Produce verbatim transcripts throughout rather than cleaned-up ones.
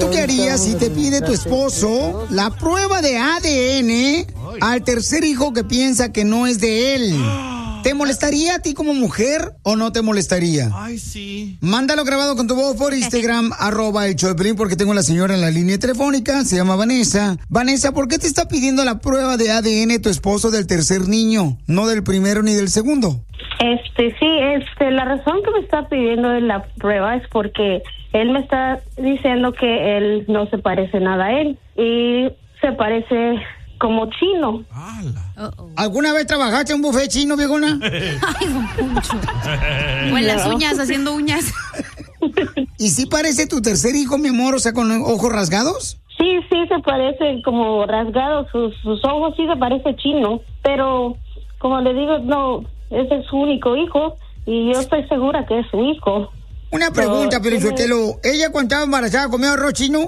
¿tú qué harías si te pide tu esposo la prueba de A D N al tercer hijo que piensa que no es de él? ¿Te molestaría a ti como mujer o no te molestaría? Ay, sí. Mándalo grabado con tu voz por Instagram, arroba el show de Piolín, porque tengo a la señora en la línea telefónica, se llama Vanessa. Vanessa, ¿por qué te está pidiendo la prueba de A D N tu esposo del tercer niño, no del primero ni del segundo? Este, sí, este, la razón que me está pidiendo la prueba es porque él me está diciendo que él no se parece nada a él y se parece como chino. Uh-oh. ¿Alguna vez trabajaste en un buffet chino, viejona? Ay, don Poncho. O en las uñas, haciendo uñas. ¿Y sí parece tu tercer hijo, mi amor, o sea, con ojos rasgados? Sí, sí, se parece como rasgados, sus, sus ojos sí se parece chino, pero como le digo, no, ese es su único hijo y yo estoy segura que es su hijo. Una pregunta, pero Sotelo, ¿ella cuando estaba embarazada comía arroz chino?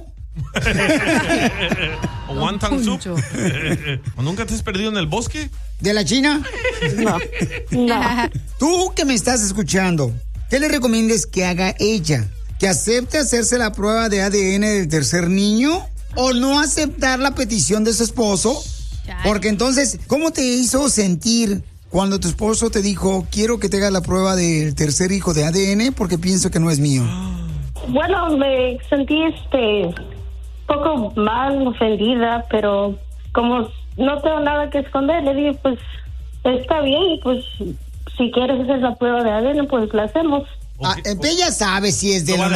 ¿O wonton soup? ¿O nunca te has perdido en el bosque? ¿De la China? No, no. Tú que me estás escuchando, ¿qué le recomiendas que haga ella? ¿Que acepte hacerse la prueba de A D N del tercer niño? ¿O no aceptar la petición de su esposo? Porque entonces, ¿cómo te hizo sentir cuando tu esposo te dijo, quiero que te hagas la prueba del tercer hijo de A D N porque pienso que no es mío? Bueno, me sentí este poco mal, ofendida, pero como no tengo nada que esconder, le dije, pues está bien, pues si quieres hacer la prueba de A D N, pues la hacemos. Ah, ella sabe si es de él o no